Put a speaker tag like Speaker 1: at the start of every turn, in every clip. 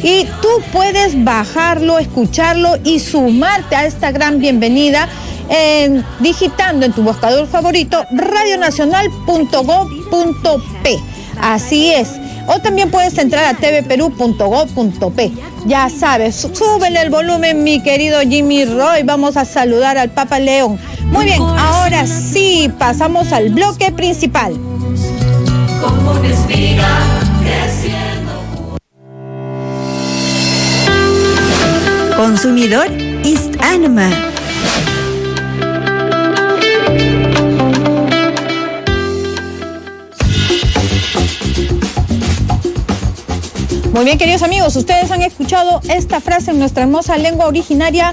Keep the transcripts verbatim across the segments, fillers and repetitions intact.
Speaker 1: y tú puedes bajarlo, escucharlo y sumarte a esta gran bienvenida eh, digitando en tu buscador favorito radio nacional punto gob punto pe. Así es. O también puedes entrar a t v perú punto gob punto pe. Ya sabes, súbele el volumen, mi querido Jimmy Roy. Vamos a saludar al Papa León. Muy bien, ahora sí, pasamos al bloque principal. Como una espiga creciendo.
Speaker 2: Consumidor East Anima.
Speaker 1: Muy bien, queridos amigos, ustedes han escuchado esta frase en nuestra hermosa lengua originaria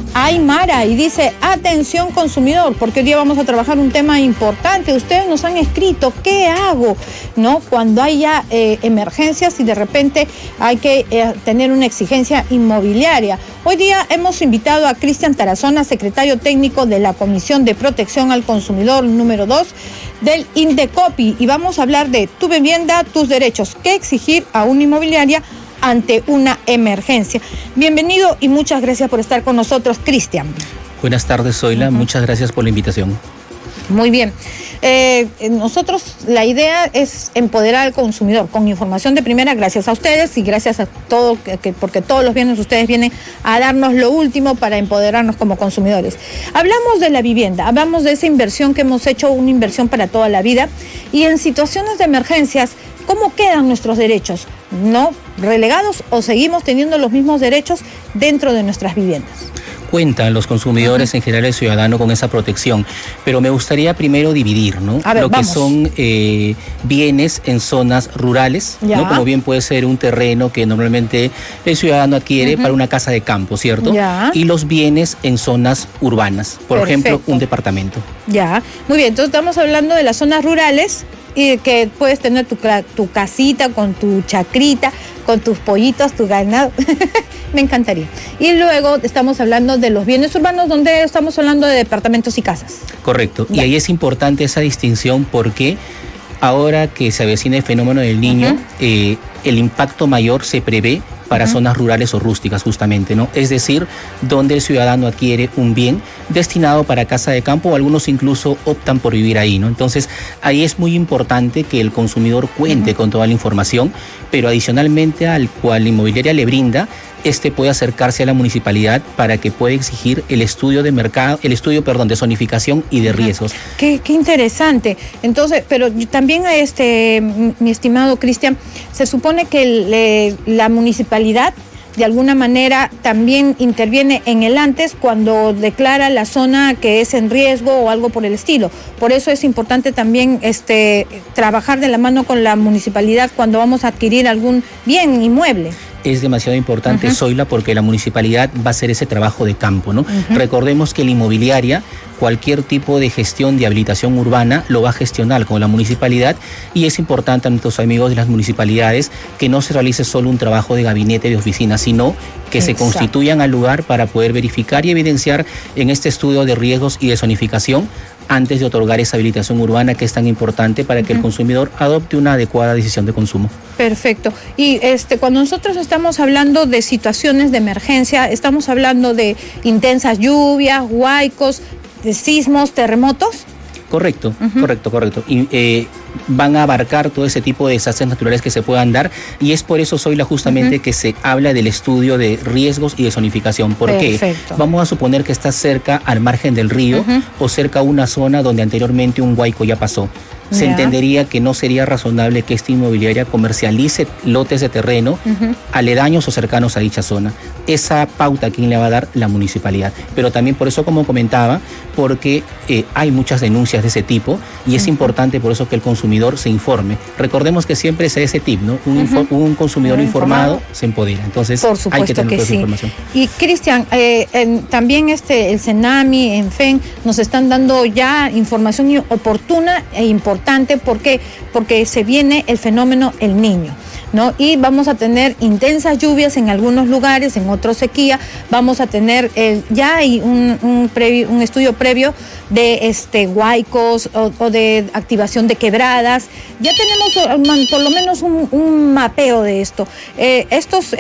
Speaker 1: aymara y dice: atención consumidor, porque hoy día vamos a trabajar un tema importante. Ustedes nos han escrito, ¿qué hago? ¿No? Cuando haya eh, emergencias y de repente hay que eh, tener una exigencia inmobiliaria. Hoy día hemos invitado a Cristian Tarazona, secretario técnico de la Comisión de Protección al Consumidor número dos del INDECOPI, y vamos a hablar de tu vivienda, tus derechos, qué exigir a una inmobiliaria ante una emergencia. Bienvenido y muchas gracias por estar con nosotros, Cristian.
Speaker 3: Buenas tardes, Zoila. Uh-huh. Muchas gracias por la invitación.
Speaker 1: Muy bien. Eh, nosotros, la idea es empoderar al consumidor con información de primera, gracias a ustedes y gracias a todo, que, porque todos los viernes ustedes vienen a darnos lo último para empoderarnos como consumidores. Hablamos de la vivienda, hablamos de esa inversión que hemos hecho, una inversión para toda la vida, y en situaciones de emergencias, ¿cómo quedan nuestros derechos? ¿No relegados o seguimos teniendo los mismos derechos dentro de nuestras viviendas?
Speaker 3: Cuentan los consumidores, uh-huh, en general el ciudadano, con esa protección, pero me gustaría primero dividir, ¿no?
Speaker 1: A ver,
Speaker 3: lo
Speaker 1: vamos.
Speaker 3: que son eh, bienes en zonas rurales, ¿no? Como bien puede ser un terreno que normalmente el ciudadano adquiere, uh-huh, para una casa de campo, ¿cierto?
Speaker 1: Ya.
Speaker 3: Y los bienes en zonas urbanas, por
Speaker 1: Perfecto.
Speaker 3: ejemplo, un departamento.
Speaker 1: Ya, muy bien, entonces estamos hablando de las zonas rurales, y que puedes tener tu, tu casita con tu chacrita, con tus pollitos, tu ganado. Me encantaría. Y luego estamos hablando de los bienes urbanos, donde estamos hablando de departamentos y casas.
Speaker 3: Correcto.
Speaker 1: Ya.
Speaker 3: Y ahí es importante esa distinción porque ahora que se avecina el fenómeno del Niño, uh-huh, eh, el impacto mayor se prevé para uh-huh, zonas rurales o rústicas, justamente, ¿no? Es decir, donde el ciudadano adquiere un bien destinado para casa de campo, o algunos incluso optan por vivir ahí, ¿no? Entonces, ahí es muy importante que el consumidor cuente uh-huh, con toda la información, pero adicionalmente al cual la inmobiliaria le brinda, este puede acercarse a la municipalidad para que pueda exigir el estudio de mercado, el estudio, perdón, de zonificación y de riesgos.
Speaker 1: Qué, qué interesante. Entonces, pero también, este, mi estimado Cristian, se supone que le, la municipalidad de alguna manera también interviene en el antes cuando declara la zona que es en riesgo o algo por el estilo. Por eso es importante también este, trabajar de la mano con la municipalidad cuando vamos a adquirir algún bien inmueble.
Speaker 3: Es demasiado importante, uh-huh, Zoila, porque la municipalidad va a hacer ese trabajo de campo, ¿no? Uh-huh. Recordemos que la inmobiliaria, cualquier tipo de gestión de habilitación urbana lo va a gestionar con la municipalidad, y es importante a nuestros amigos de las municipalidades que no se realice solo un trabajo de gabinete de oficina, sino que Exacto. se constituyan al lugar para poder verificar y evidenciar en este estudio de riesgos y de zonificación antes de otorgar esa habilitación urbana, que es tan importante para que uh-huh, el consumidor adopte una adecuada decisión de consumo.
Speaker 1: Perfecto. Y este, cuando nosotros estamos hablando de situaciones de emergencia, estamos hablando de intensas lluvias, huaicos, de sismos, terremotos.
Speaker 3: Correcto, uh-huh, correcto, correcto. Y eh, van a abarcar todo ese tipo de desastres naturales que se puedan dar, y es por eso, Zoila, justamente uh-huh, que se habla del estudio de riesgos y de zonificación. ¿Por qué? Vamos a suponer que está cerca al margen del río uh-huh, o cerca a una zona donde anteriormente un huaico ya pasó. Se yeah. entendería que no sería razonable que esta inmobiliaria comercialice lotes de terreno uh-huh, aledaños o cercanos a dicha zona. Esa pauta, ¿quién le va a dar? La municipalidad. Pero también por eso, como comentaba, porque eh, hay muchas denuncias de ese tipo, y es uh-huh, importante por eso que el consumidor se informe. Recordemos que siempre es ese tip, ¿no? Un, uh-huh, un consumidor uh-huh, informado, informado se empodera. Entonces,
Speaker 1: por supuesto
Speaker 3: hay que tener
Speaker 1: que
Speaker 3: toda
Speaker 1: sí.
Speaker 3: esa información.
Speaker 1: Y Cristian, eh, en, también este, el Cenami, en F E N, nos están dando ya información oportuna e importante. ¿Por qué? Porque se viene el fenómeno El Niño, ¿no? Y vamos a tener intensas lluvias en algunos lugares, en otros sequía. Vamos a tener, eh, ya hay un, un, previo, un estudio previo de este, huaicos o, o de activación de quebradas. Ya tenemos por lo menos un, un mapeo de esto. Eh, estos